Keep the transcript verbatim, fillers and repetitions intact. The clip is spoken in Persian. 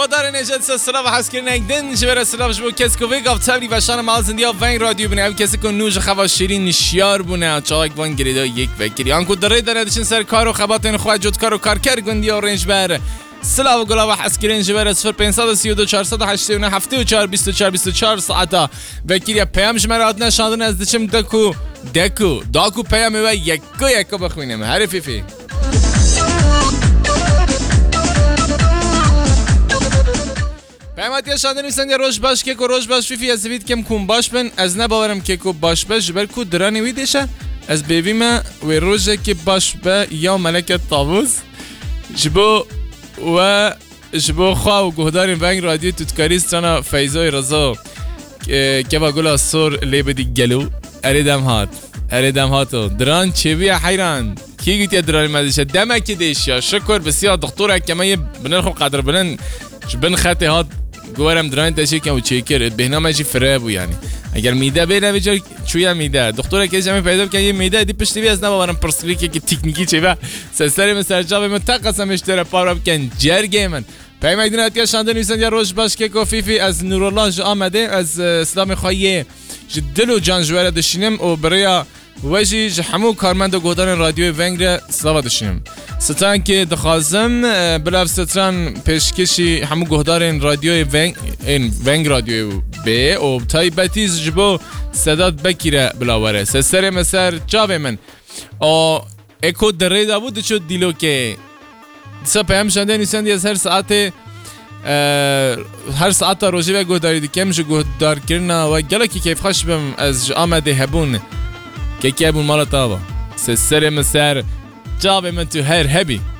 گودار نجات سلام حسکر نگدن جبر سلام جبو کس کو ویگاف تبلی و شان مال زندیا ونگ رادیو بنه او کسی کو نوج خوا شیرین نشیار بونه چاک وان گریدا یک وکری آنکو دره دره دشن سر کار و خباتن خوا جود کار و کار کر گندی و رنج بر سلام گلا و حسکرین جبر صفر پنج سه دو چهار هشت نه هفت و چهار بیست و چهار بیست و چهار ساعتا وکری پیام جمرات نشاندن از دشم دکو دکو داکو پیام و یکو یکو بخوینم هر فیفی پیامات شاندن میسن یا روش باش که کو روش باش فیفی از وید کم کم باش بن از نباورم که کو باش باش جبر کو درانی ویدشه از بیویم و روزه که باش به یا ملک طاووس جبو و جبو خوا و گهدارین ونگ رادیو تودکاریستانا فیضای رضا که با گلا سور لیبدی گلو اریدم هات اریدم هاتو دران چی بیا حیران کی گیتی درانی مدیشه دمکی دیشیا شکر بسیار دکتر کمی بنرخو قدر بلن بن خطی هات گوارم درانی تشی که او چیکر بهنامه چی فرابو یعنی اگر میده بیره بجا چویا میده دکتر که جمعی پیدا بکن یه میده دی پشتی بی از نباورم پرسکلیکی که تکنیکی چی با سرسری من سرجابی من تقسمش داره پارا بکن جرگه من پیام ایدین هاتیا شانده نیستن یا روش باش که کوفیفی از نورالله جا آمده از اسلام خواهی دل و جان جواره دشینم و برای وجی جحمو کارمند و گودان رادیو ونگ سلام دشینم ستان که دخوازم بلاف ستران پیشکشی همو گهدارین رادیو ونگ این ونگ رادیو به و تایبتیز جبو صدات بکیره بلاوره سسر مسر جاوه من او اکو دره دا بود چو دیلو که سا پیام شنده نیستند از هر ساعت هر ساعت روزی و گهداری دیکم جو گهدار کرنا و گله که کیف خوش بم از آمده هبون که که هبون مالا تابا سسر مسر جاوه من تو هر هبی